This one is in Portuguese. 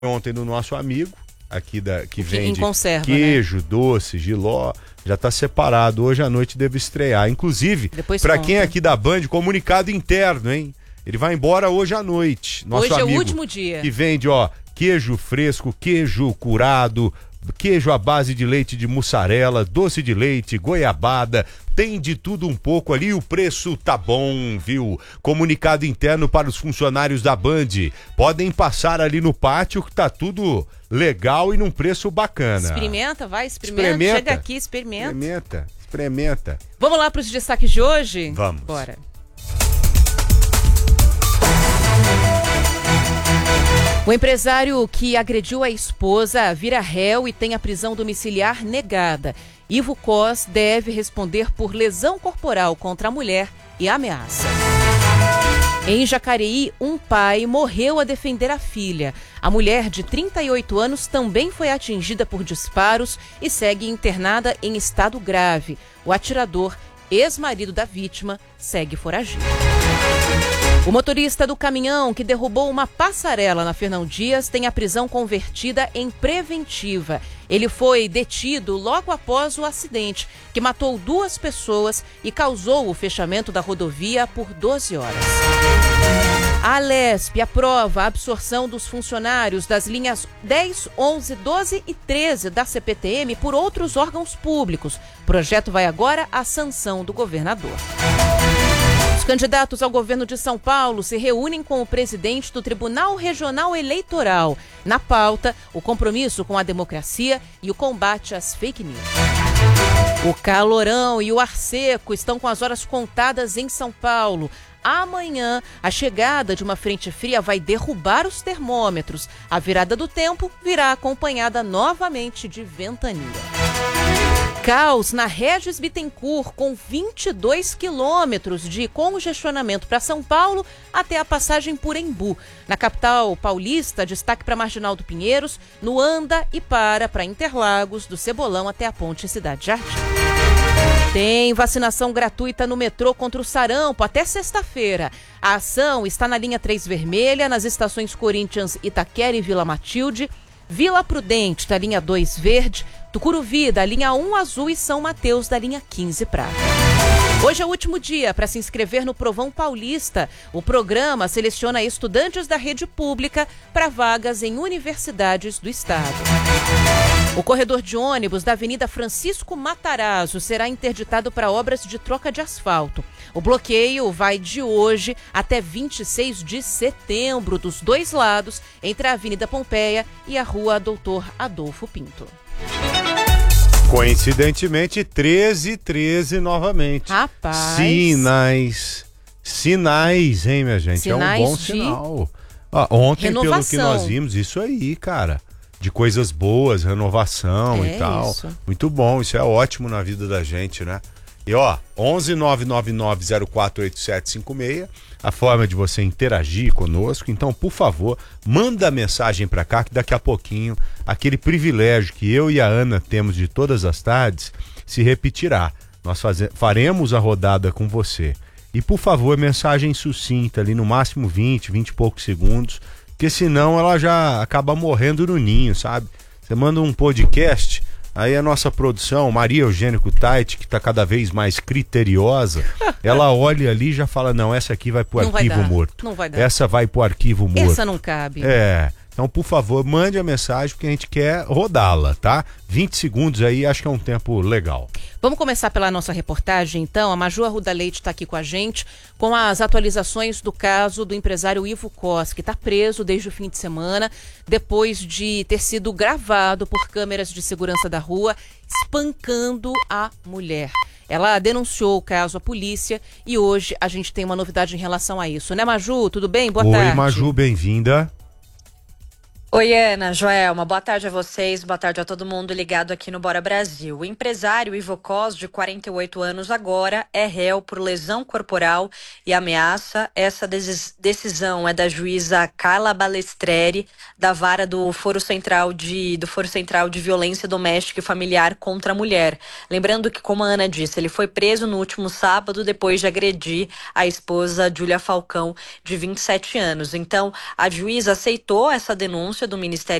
ontem do nosso amigo, aqui que vende conserva, queijo, né? doce, jiló, já está separado. Hoje à noite deve estrear. Inclusive, para quem é aqui da Band, comunicado interno, hein? Ele vai embora hoje à noite. Nosso hoje amigo, é o último dia. Que vende, queijo fresco, queijo curado, queijo à base de leite de mussarela, doce de leite, goiabada, tem de tudo um pouco ali, o preço tá bom, viu? Comunicado interno para os funcionários da Band, podem passar ali no pátio que tá tudo legal e num preço bacana. Experimenta, experimenta. Chega aqui, Experimenta. Vamos lá para os destaques de hoje? Vamos. Bora. O empresário que agrediu a esposa vira réu e tem a prisão domiciliar negada. Ivo Cos deve responder por lesão corporal contra a mulher e ameaça. Em Jacareí, um pai morreu a defender a filha. A mulher de 38 anos também foi atingida por disparos e segue internada em estado grave. O atirador, ex-marido da vítima, segue foragido. O motorista do caminhão que derrubou uma passarela na Fernão Dias tem a prisão convertida em preventiva. Ele foi detido logo após o acidente, que matou 2 pessoas e causou o fechamento da rodovia por 12 horas. A Alesp aprova a absorção dos funcionários das linhas 10, 11, 12 e 13 da CPTM por outros órgãos públicos. O projeto vai agora à sanção do governador. Os candidatos ao governo de São Paulo se reúnem com o presidente do Tribunal Regional Eleitoral. Na pauta, o compromisso com a democracia e o combate às fake news. O calorão e o ar seco estão com as horas contadas em São Paulo. Amanhã, a chegada de uma frente fria vai derrubar os termômetros. A virada do tempo virá acompanhada novamente de ventania. Caos na Regis Bittencourt, com 22 quilômetros de congestionamento para São Paulo até a passagem por Embu. Na capital paulista, destaque para Marginal do Pinheiros, no Anda e para Interlagos, do Cebolão até a Ponte Cidade Jardim. Tem vacinação gratuita no metrô contra o sarampo até sexta-feira. A ação está na linha 3 vermelha, nas estações Corinthians, Itaquera e Vila Matilde, Vila Prudente, da linha 2 verde, Tucuruvi, da linha 1 azul e São Mateus, da linha 15 prata. Hoje é o último dia para se inscrever no Provão Paulista. O programa seleciona estudantes da rede pública para vagas em universidades do estado. O corredor de ônibus da Avenida Francisco Matarazzo será interditado para obras de troca de asfalto. O bloqueio vai de hoje até 26 de setembro, dos 2 lados, entre a Avenida Pompeia e a Rua Doutor Adolfo Pinto. Coincidentemente, 13 novamente. Rapaz. Sinais, hein, minha gente? Sinais é um bom sinal. Ontem, renovação. Pelo que nós vimos, isso aí, cara. De coisas boas, renovação e tal. Isso. Muito bom, isso é ótimo na vida da gente, né? E 11 999 048756, a forma de você interagir conosco. Então, por favor, manda a mensagem para cá que daqui a pouquinho aquele privilégio que eu e a Ana temos de todas as tardes se repetirá. Nós faremos a rodada com você. E, por favor, mensagem sucinta ali, no máximo 20 e poucos segundos, porque senão ela já acaba morrendo no ninho, sabe? Você manda um podcast, aí a nossa produção, Maria Eugênia Kutaiti, que está cada vez mais criteriosa, ela olha ali e já fala, não, essa aqui vai pro arquivo morto. Não vai dar. Essa vai pro arquivo morto. Essa não cabe. Então, por favor, mande a mensagem porque a gente quer rodá-la, tá? 20 segundos aí, acho que é um tempo legal. Vamos começar pela nossa reportagem, então. A Maju Arruda Leite está aqui com a gente com as atualizações do caso do empresário Ivo Cos, que está preso desde o fim de semana, depois de ter sido gravado por câmeras de segurança da rua, espancando a mulher. Ela denunciou o caso à polícia e hoje a gente tem uma novidade em relação a isso, né, Maju? Tudo bem? Boa tarde. Oi, Maju, bem-vinda. Oi, Ana, Joelma, boa tarde a vocês, boa tarde a todo mundo ligado aqui no Bora Brasil. O empresário Ivo Cos, de 48 anos agora, é réu por lesão corporal e ameaça. Essa decisão é da juíza Carla Balestreri, da vara do Foro Central de Violência Doméstica e Familiar contra a Mulher. Lembrando que, como a Ana disse, ele foi preso no último sábado depois de agredir a esposa Júlia Falcão, de 27 anos. Então, a juíza aceitou essa denúncia denúncia do Ministério